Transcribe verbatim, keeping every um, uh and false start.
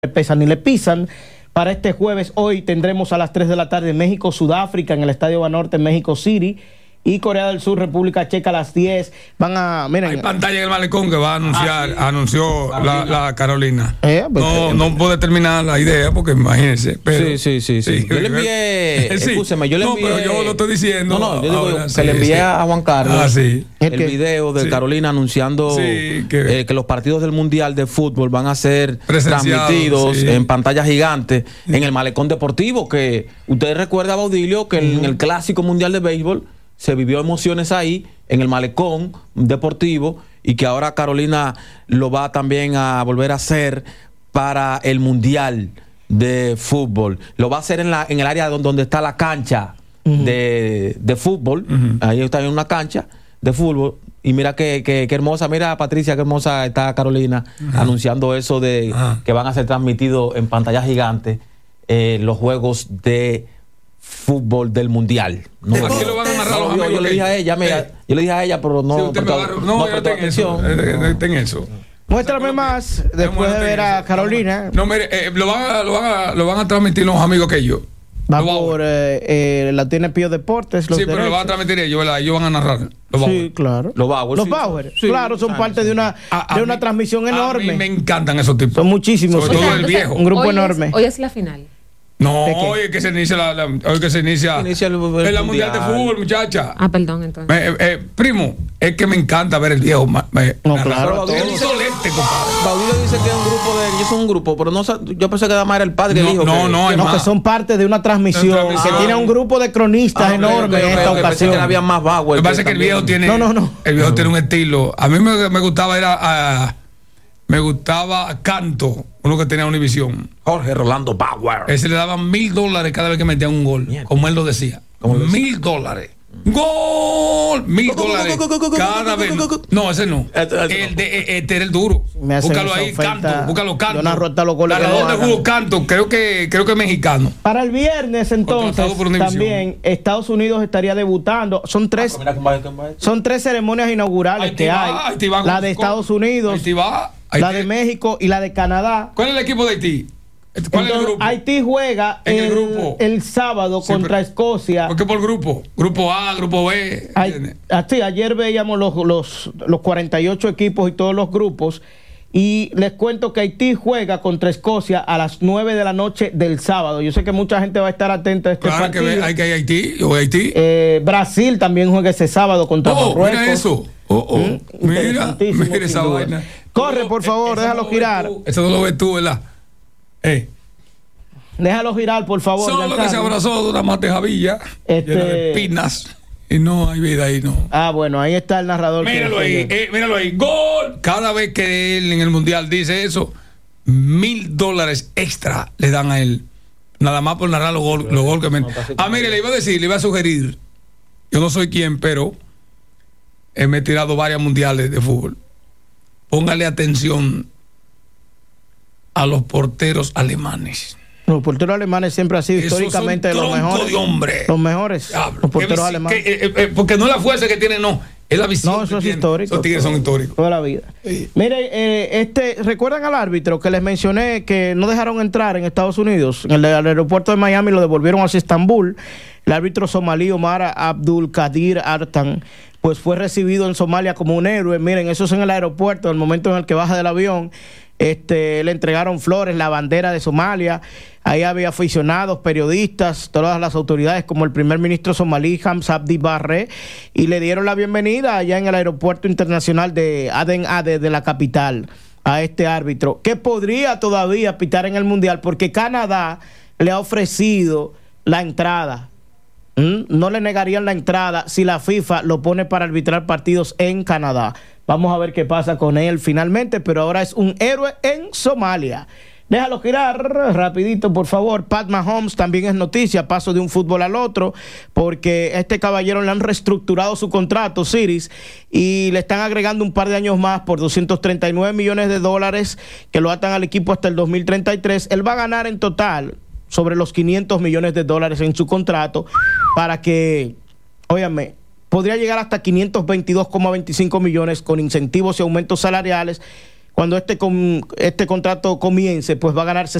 le pesan ni le pisan. Para este jueves, hoy tendremos a las tres de la tarde México, Sudáfrica en el Estadio Banorte en México City. Y Corea del Sur, República Checa a las diez. Van a. Miren, hay pantalla en el malecón que va a anunciar, ah, sí. anunció Carolina. La, la Carolina. Eh, pues, no, eh, no puede terminar la idea porque imagínense. Pero, sí, sí, sí, sí. Yo le envié. sí. Escúcheme, yo le envié. No, pero yo lo estoy diciendo. No, no, yo digo ahora, que sí, le envié sí. a Juan Carlos ah, sí. el video de sí. Carolina anunciando sí, que, eh, que los partidos del Mundial de Fútbol van a ser transmitidos sí. en pantalla gigante sí. en el Malecón Deportivo. Que usted recuerda, Baudilio, que uh-huh. en el Clásico Mundial de Béisbol se vivió emociones ahí, en el Malecón Deportivo, y que ahora Carolina lo va también a volver a hacer para el Mundial de Fútbol. Lo va a hacer en, la, en el área donde, donde está la cancha uh-huh. de, de fútbol. Uh-huh. Ahí está en una cancha de fútbol. Y mira qué, qué, qué hermosa, mira Patricia, qué hermosa está Carolina uh-huh. anunciando eso de uh-huh. que van a ser transmitidos en pantalla gigante eh, los juegos de fútbol del mundial. No, ¿Por qué lo van a narrar los amigos? Yo, yo le dije a ella, mira, eh. yo le dije a ella, pero no. Sí, usted me agarra, no, no yo tengo eso. Eh, tengo eso. Muéstrame más después de ver a Carolina. No, mire, eh, lo, van a, lo, van a, lo van a transmitir los amigos que yo. Va por eh, eh, la tiene Pío Deportes. Los sí, pero derechos. lo van a transmitir ellos, ¿verdad? Ellos van a narrar. Los sí, claro. Los Bauer. Los sí, Bauer. Sí, claro, son sí, parte sí. de una, a, de a una mí, transmisión enorme. A mí me encantan esos tipos. Son muchísimos. Sobre o todo sea, el viejo. Un grupo hoy enorme. Es, hoy es la final. No, hoy es que se inicia la, la hoy que se inicia, inicia el, el, el la mundial de fútbol, muchacha. Ah, perdón, entonces. Eh, eh, primo, es que me encanta ver el viejo. Eh, no, claro, es insolente, compadre. Baudilio dice que es un grupo de ellos, son un grupo, pero no yo pensé que además era el padre no, el hijo. No, que, no, que, no, que son parte de una transmisión, transmisión. que tiene un grupo de cronistas ah, enorme okay, en esta okay, ocasión. Que había más Bauer. Lo que pasa es que el viejo tiene, no, no, no. el viejo tiene un estilo. A mí me, me gustaba era uh, me gustaba Canto, uno que tenía Univisión. Jorge Rolando Bauer. Ese le daban mil dólares cada vez que metía un gol, Mierda. como él lo decía. Mil dólares. ¡Gol! Mil dólares cada vez. No, ese no. El de este era el duro. Búscalo ahí, Canto. Búscalo, Canto. Yo narro hasta los goles. Narrador de Hugo Canto. Creo que, creo que es mexicano. Para el viernes, entonces, también Estados Unidos estaría debutando. Son tres, son tres ceremonias inaugurales que hay. La de Estados Unidos, la de México y la de Canadá. ¿Cuál es el equipo de Haití? ¿Cuál Entonces, es el grupo? Haití juega en el, el, grupo. el sábado sí, contra Escocia. ¿Por qué por grupo? Grupo A, grupo B. Ay, así, ayer veíamos los, los, los cuarenta y ocho equipos y todos los grupos. Y les cuento que Haití juega contra Escocia a las nueve de la noche del sábado. Yo sé que mucha gente va a estar atenta a este claro partido. Que hay que ir a Haití. O Haití. Eh, Brasil también juega ese sábado contra oh, Marruecos. Mira eso. Oh, oh. ¿Mm? Mira, mira esa duda. Vaina. Corre, por favor, eso déjalo no girar. Eso no lo ves tú, ¿verdad? Eh. Déjalo girar, por favor. Solo que se abrazó de una matejavilla este... llena de espinas. Y no hay vida ahí, no. Ah, bueno, ahí está el narrador. Míralo ahí, eh, míralo ahí. ¡Gol! Cada vez que él en el Mundial dice eso, mil dólares extra le dan a él. Nada más por narrar los goles los gol que me... Ah, mire, le iba a decir, le iba a sugerir. Yo no soy quien, pero eh, me he tirado varias mundiales de fútbol. Póngale atención a los porteros alemanes. Los porteros alemanes siempre han sido esos históricamente de los mejores. De hombre. Los mejores. Diablo, los porteros alemanes. Que, eh, eh, porque no es la fuerza que tienen, no. Es la visión. No, eso es histórico. Esos tigres son históricos. Toda la vida. Sí. Mire, eh, este, ¿recuerdan al árbitro que les mencioné que no dejaron entrar en Estados Unidos? En el, el aeropuerto de Miami lo devolvieron hacia Estambul. El árbitro somalí Omar Abdul Kadir Artan, pues fue recibido en Somalia como un héroe. Miren, eso es en el aeropuerto, en el momento en el que baja del avión. Este, le entregaron flores, la bandera de Somalia. Ahí había aficionados, periodistas, todas las autoridades, como el primer ministro somalí, Hamza Abdi Barre, y le dieron la bienvenida allá en el aeropuerto internacional de Aden Ade, de la capital, a este árbitro, que podría todavía pitar en el Mundial, porque Canadá le ha ofrecido la entrada. ¿Mm? No le negarían la entrada si la FIFA lo pone para arbitrar partidos en Canadá. Vamos a ver qué pasa con él finalmente, pero ahora es un héroe en Somalia. Déjalo girar rapidito, por favor. Pat Mahomes también es noticia, paso de un fútbol al otro, porque a este caballero le han reestructurado su contrato, Ciris, y le están agregando un par de años más por doscientos treinta y nueve millones de dólares que lo atan al equipo hasta el dos mil treinta y tres. Él va a ganar en total sobre los quinientos millones de dólares en su contrato para que, óyame, podría llegar hasta quinientos veintidós coma veinticinco millones con incentivos y aumentos salariales cuando este, con, este contrato comience, pues va a ganar